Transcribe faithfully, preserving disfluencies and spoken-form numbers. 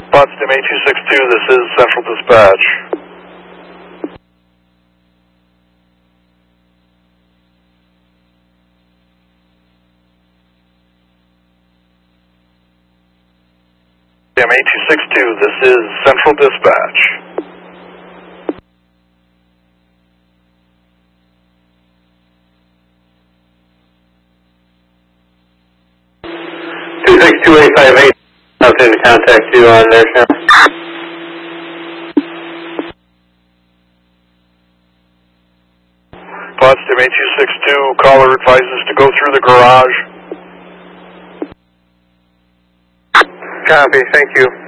Potsdam eight two six two, this is Central Dispatch. Potsdam eight two six two, this is Central Dispatch. two six two eight five eight, nothing to contact you on there, Sheriff. Potsdam eight two six two, caller advises to go through the garage. Copy, thank you.